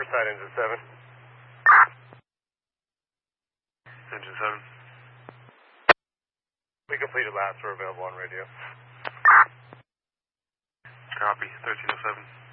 Riverside, engine 7. Engine 7. We completed last. We're available on radio. Copy, 1307.